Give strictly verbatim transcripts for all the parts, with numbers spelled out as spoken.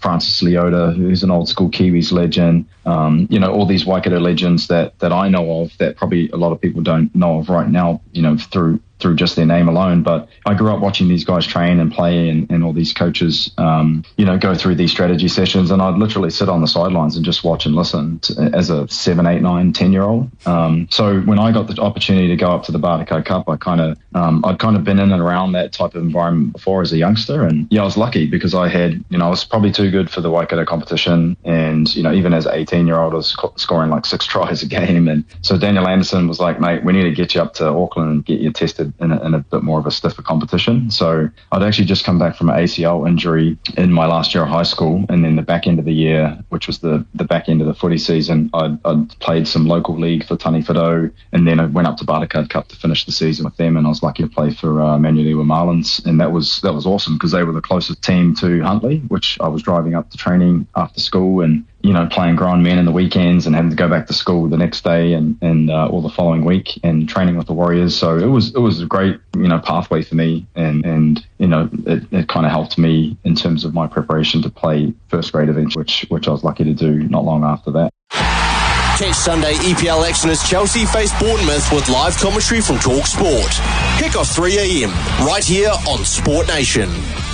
Francis Leota, who's an old school Kiwis legend. Um, you know, all these Waikato legends that, that I know of that probably a lot of people don't know of right now, you know, through through just their name alone. But I grew up watching these guys train and play, and, and all these coaches, um, you know, go through these strategy sessions, and I'd literally sit on the sidelines and just watch and listen to, as a seven, eight, nine, ten year old. Um, so when I got the opportunity to go up to the Bartico Cup, I kind of, um, I'd kind of been in and around that type of environment before as a youngster. And yeah, I was lucky because I had, you know, I was probably too good for the Waikato competition. And, you know, even as an eighteen year old, I was sc- scoring like six tries a game. And so Daniel Anderson was like, mate, we need to get you up to Auckland and get you tested in a, in a bit more of a stiffer competition. So I'd actually just come back from an A C L injury in my last year of high school, and then the back end of the year, which was the, the back end of the footy season, I'd, I'd played some local league for Tani Whadau, and then I went up to Bartico Cup to finish the season with them, and I was lucky to play for uh, Manurewa Marlins, and that was that was awesome because they were the closest team to Huntly, which I was driving up to training after school and, you know, playing grown men in the weekends and having to go back to school the next day and, and uh, all the following week and training with the Warriors. So it was it was a great, you know, pathway for me, and, and you know, it, it kind of helped me in terms of my preparation to play first grade eventually, which, which I was lucky to do not long after that. Catch Sunday E P L action as Chelsea face Bournemouth with live commentary from Talk Sport. Kick off three a.m. right here on Sport Nation.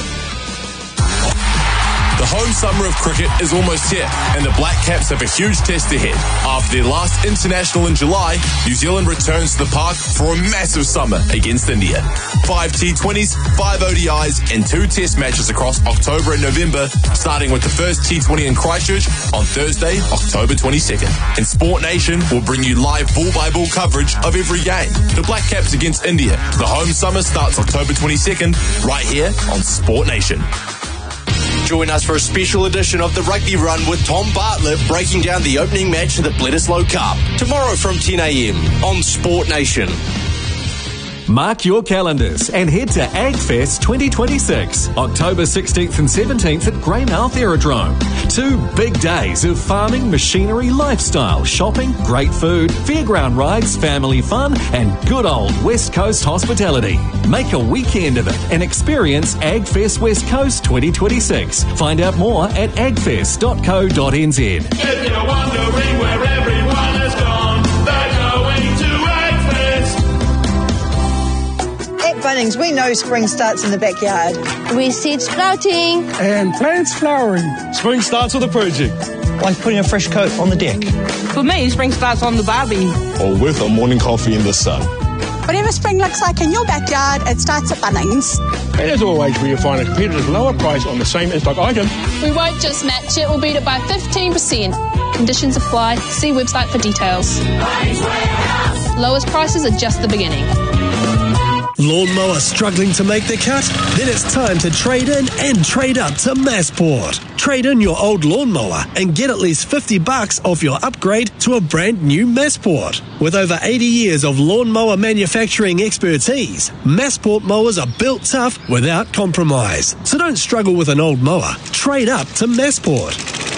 The home summer of cricket is almost here, and the Black Caps have a huge test ahead. After their last international in July, New Zealand returns to the park for a massive summer against India. Five T twenties, five O D Is, and two test matches across October and November, starting with the first T twenty in Christchurch on Thursday, October twenty-second. And Sport Nation will bring you live ball-by-ball coverage of every game. The Black Caps against India. The home summer starts October twenty-second, right here on Sport Nation. Join us for a special edition of the Rugby Run with Tom Bartlett breaking down the opening match of the Bledisloe Cup. Tomorrow from ten a.m. on Sport Nation. Mark your calendars and head to AgFest twenty twenty-six, October sixteenth and seventeenth at Greymouth Aerodrome. Two big days of farming, machinery, lifestyle, shopping, great food, fairground rides, family fun, and good old West Coast hospitality. Make a weekend of it and experience AgFest West Coast twenty twenty-six. Find out more at agfest dot co dot n z. If you're wondering where everyone has gone, they're going to AgFest. At Bunnings, we know spring starts in the backyard. We seed sprouting. And plants flowering. Spring starts with a project. Like putting a fresh coat on the deck. For me, spring starts on the barbie. Or with a morning coffee in the sun. Whatever spring looks like in your backyard, it starts at Bunnings. And as always, we will find a competitive lower price on the same in-stock item. We won't just match it, we'll beat it by fifteen percent. Conditions apply. See website for details. Lowest prices are just the beginning. Lawnmower struggling to make the cut? Then it's time to trade in and trade up to Massport. Trade in your old lawnmower and get at least fifty bucks off your upgrade to a brand new Massport. With over eighty years of lawnmower manufacturing expertise, Massport mowers are built tough without compromise. So don't struggle with an old mower. Trade up to Massport.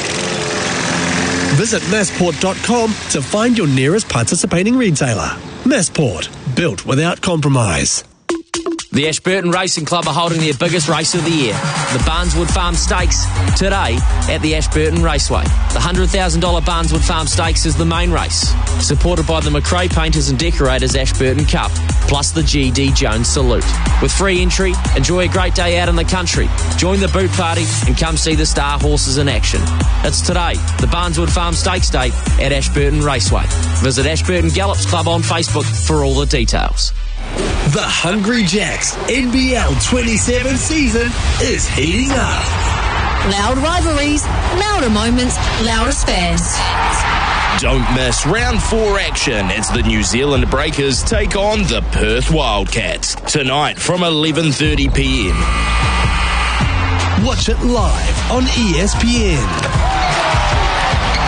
Visit massport dot com to find your nearest participating retailer. Massport, built without compromise. The Ashburton Racing Club are holding their biggest race of the year, the Barneswood Farm Stakes, today at the Ashburton Raceway. The one hundred thousand dollars Barneswood Farm Stakes is the main race, supported by the McRae Painters and Decorators Ashburton Cup, plus the G D Jones Salute. With free entry, enjoy a great day out in the country, join the boot party and come see the star horses in action. It's today, the Barneswood Farm Stakes Day at Ashburton Raceway. Visit Ashburton Gallops Club on Facebook for all the details. The Hungry Jacks N B L twenty-seven season is heating up. Loud rivalries, louder moments, loudest fans. Don't miss round four action as the New Zealand Breakers take on the Perth Wildcats tonight from eleven thirty p.m. Watch it live on E S P N.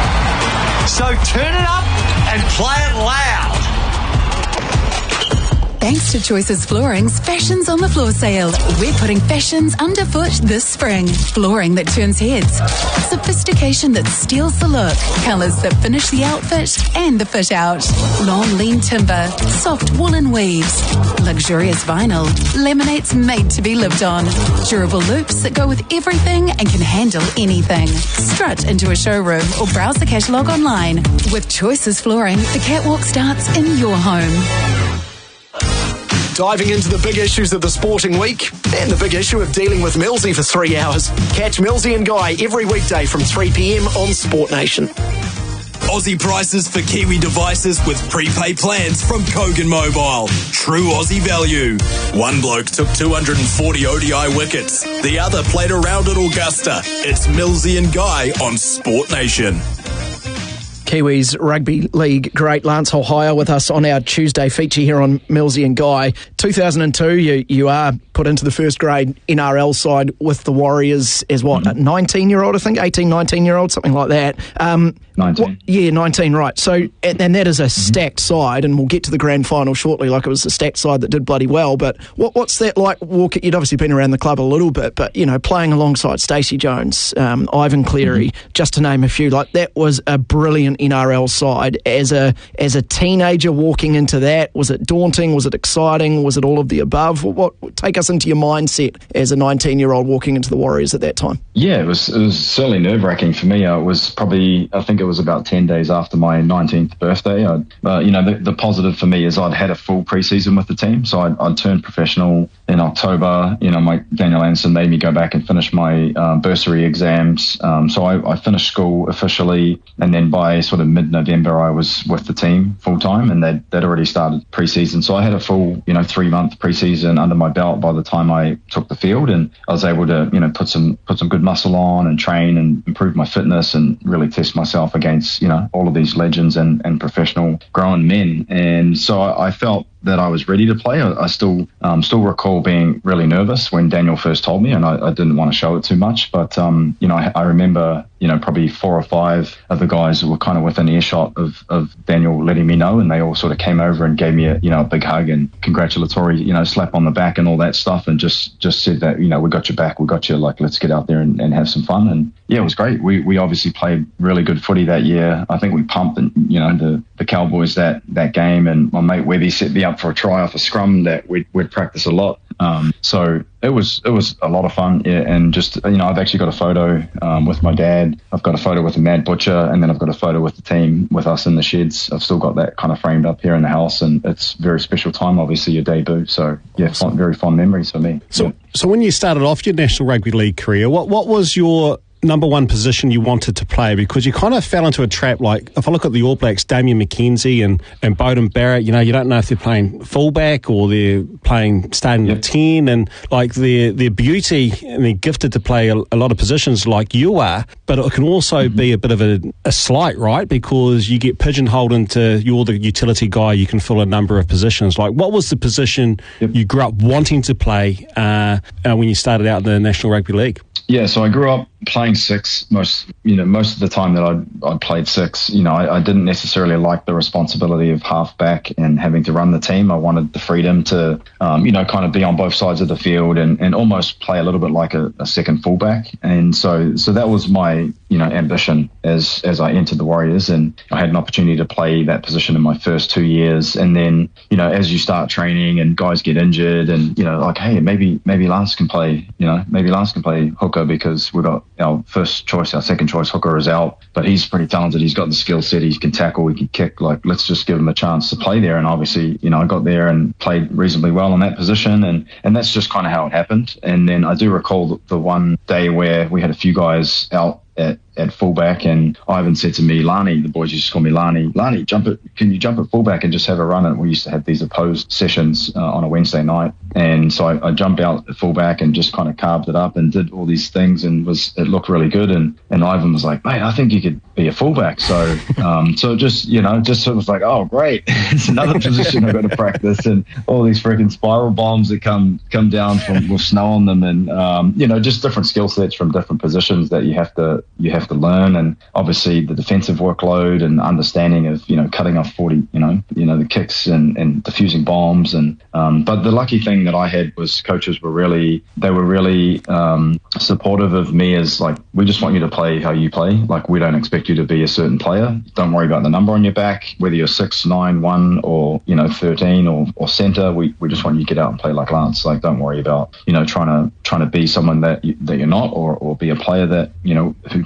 So turn it up and play it loud. Thanks to Choices Flooring's Fashions on the Floor sale, we're putting fashions underfoot this spring. Flooring that turns heads, sophistication that steals the look, colours that finish the outfit and the fit out. Long lean timber, soft woolen weaves, luxurious vinyl, laminates made to be lived on, durable loops that go with everything and can handle anything. Strut into a showroom or browse the catalogue online. With Choices Flooring, the catwalk starts in your home. Diving into the big issues of the sporting week and the big issue of dealing with Millsy for three hours. Catch Millsy and Guy every weekday from three p.m. on Sport Nation. Aussie prices for Kiwi devices with prepaid plans from Kogan Mobile. True Aussie value. One bloke took two hundred forty O D I wickets. The other played around at Augusta. It's Millsy and Guy on Sport Nation. Kiwis Rugby League great Lance Hohaia with us on our Tuesday feature here on Millsy and Guy. two thousand two, you, you are put into the first grade N R L side with the Warriors as what, mm-hmm. a nineteen-year-old, I think, eighteen, nineteen-year-old, something like that. Um, nineteen. What, yeah, nineteen, right. So, and, and that is a stacked mm-hmm. side, and we'll get to the grand final shortly, like it was a stacked side that did bloody well. But what, what's that like, Walker? You'd obviously been around the club a little bit, but, you know, playing alongside Stacey Jones, um, Ivan Cleary, mm-hmm. just to name a few, like that was a brilliant N R L side. As a as a teenager walking into that, was it daunting? Was it exciting? Was it all of the above? What, what take us into your mindset as a nineteen-year-old walking into the Warriors at that time? Yeah, it was it was certainly nerve-wracking for me. Uh, it was probably, I think it was about ten days after my nineteenth birthday. I'd, uh, you know, the, the positive for me is I'd had a full preseason with the team, so I'd, I'd turned professional in October. You know, my Daniel Anderson made me go back and finish my uh, bursary exams. Um, so I, I finished school officially, and then by sort of mid-November, I was with the team full time, and they'd, they'd already started preseason. So I had a full, you know, three month preseason under my belt by the time I took the field, and I was able to, you know, put some put some good muscle on and train and improve my fitness and really test myself against, you know, all of these legends and, and professional grown men. And so I, I felt that I was ready to play. I, I still um, still recall being really nervous when Daniel first told me, and I, I didn't want to show it too much. But um, you know, I, I remember, you know, probably four or five of the guys who were kind of within earshot of, of Daniel letting me know, and they all sort of came over and gave me a, you know, a big hug and congratulatory, you know, slap on the back and all that stuff, and just just said that, you know, we got your back, we got you, like, let's get out there and, and have some fun. And yeah, it was great. We we obviously played really good footy that year. I think we pumped, and you know, the the Cowboys that that game, and my mate Webby set me up for a try off a scrum that we'd, we'd practice a lot. Um, so it was it was a lot of fun, yeah, and just, you know, I've actually got a photo um, with my dad. I've got a photo with the Mad Butcher, and then I've got a photo with the team with us in the sheds. I've still got that kind of framed up here in the house, and it's a very special time, obviously, your debut. So yeah, fond, very fond memories for me. So, yeah. so when you started off your National Rugby League career, what what was your number one position you wanted to play? Because you kind of fell into a trap. Like, if I look at the All Blacks, Damien McKenzie and, and Beauden Barrett, you know, you don't know if they're playing fullback or they're playing starting yep. at ten, and like their their beauty, and they're gifted to play a, a lot of positions like you are, but it can also mm-hmm. be a bit of a, a slight, right? Because you get pigeonholed into, you're the utility guy, you can fill a number of positions. Like, what was the position yep. you grew up wanting to play uh, uh, when you started out in the National Rugby League? Yeah, so I grew up playing six most, you know, most of the time that I I played six. You know, I, I didn't necessarily like the responsibility of halfback and having to run the team. I wanted the freedom to, um, you know, kind of be on both sides of the field and, and almost play a little bit like a, a second fullback. And so so that was my, you know, ambition as as I entered the Warriors, and I had an opportunity to play that position in my first two years. And then, you know, as you start training and guys get injured, and you know, like, hey, maybe maybe Lance can play, you know, maybe Lance can play hooker, because we've got our first choice, our second choice hooker is out, but he's pretty talented. He's got the skill set. He can tackle, he can kick. Like, let's just give him a chance to play there. And obviously, you know, I got there and played reasonably well in that position, and and that's just kind of how it happened. And then I do recall the, the one day where we had a few guys out at, at fullback, and Ivan said to me, Lani, the boys used to call me Lani, Lani, jump it, can you jump at fullback and just have a run? And we used to have these opposed sessions uh, on a Wednesday night, and so I, I jumped out at fullback and just kind of carved it up and did all these things, and was it looked really good. And, and Ivan was like, mate, I think you could be a fullback. So, um, so just, you know, just sort of like, oh, great. It's another position I've got to practice, and all these freaking spiral bombs that come, come down from with snow on them, and, um, you know, just different skill sets from different positions that you have to, you have to learn. And obviously the defensive workload and understanding of, you know, cutting off forty, you know, you know, the kicks and, and diffusing bombs. And, um, but the lucky thing that I had was coaches were really, they were really, um, supportive of me as like, we just want you to play how you play. Like, we don't expect you to be a certain player. Don't worry about the number on your back, whether you're six, nine, one, or, you know, thirteen or, or center. We, we just want you to get out and play like Lance. Like, don't worry about, you know, trying to, trying to be someone that, you, that you're not, or, or be a player that, you know, who